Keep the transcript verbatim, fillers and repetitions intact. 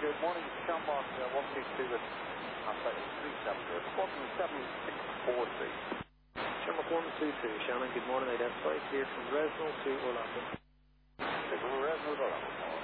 Good morning, Sean Mark, uh, one two two with Alpha three seven zero, reporting seven six four three. Sean Mark one two two, Shannon, good morning, identify here from Resno to Orlando. Okay, from Resno to Orlando.